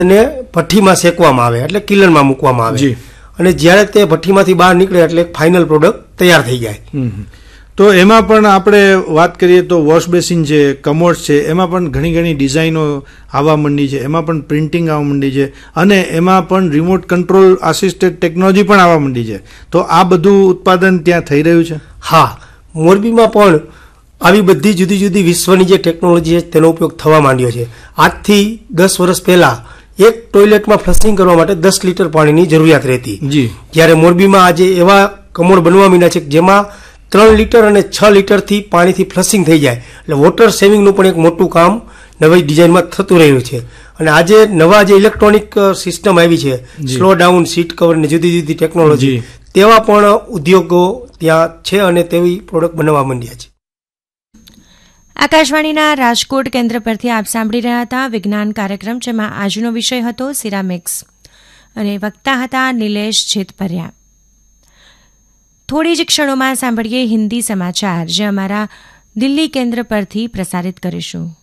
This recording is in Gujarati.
અને ભઠ્ઠીમાં શેકવામાં આવે એટલે કિલનમાં મૂકવામાં આવે અને જ્યારે તે ભઠ્ઠીમાંથી બહાર નીકળે એટલે ફાઇનલ પ્રોડક્ટ તૈયાર થઈ જાય. તો એમાં પણ આપણે વાત કરીએ તો વોશ બેસિન છે, કમોડ છે, એમાં પણ ઘણી ડિઝાઇનો આવવા માંડી છે, એમાં પણ પ્રિન્ટિંગ આવવા માંડી છે અને એમાં પણ રિમોટ કંટ્રોલ આસિસ્ટેડ ટેકનોલોજી પણ આવવા માંડી છે. તો આ બધું ઉત્પાદન ત્યાં થઈ રહ્યું છે? હા, મોરબીમાં પણ આવી બધી જુદી જુદી વિશ્વની જે ટેકનોલોજી છે તેનો ઉપયોગ થવા માંડ્યો છે. આજથી 10 વર્ષ પહેલા એક ટોયલેટમાં ફ્લશિંગ કરવા માટે 10 લીટર પાણીની જરૂરિયાત રહેતી. જ્યારે મોરબીમાં આજે એવા કમોડ બનવા માંડ્યા છે જેમાં 3 લીટર અને 6 લીટરથી પાણીથી ફ્લશિંગ થઈ જાય. એટલે વોટર સેવિંગનું પણ એક મોટું કામ નવી ડિઝાઇનમાં થતું રહ્યું છે. અને આજે નવા જે ઇલેક્ટ્રોનિક સિસ્ટમ આવી છે, સ્લો ડાઉન, સીટ કવર ને જુદી જુદી ટેકનોલોજી, તેવા પણ ઉદ્યોગો ત્યાં છે અને તેવી પ્રોડક્ટ બનાવવા માંડ્યા છે. આકાશવાણીના રાજકોટ કેન્દ્ર પરથી આપ સાંભળી રહ્યા હતા વિજ્ઞાન કાર્યક્રમ, જેમાં આજનો વિષય હતો સિરામિક્સ અને વક્તા હતા નિલેશ છેતપરિયા. થોડી જ ક્ષણોમાં સાંભળીએ હિન્દી સમાચાર, જે અમારા દિલ્હી કેન્દ્ર પરથી પ્રસારિત કરીશું.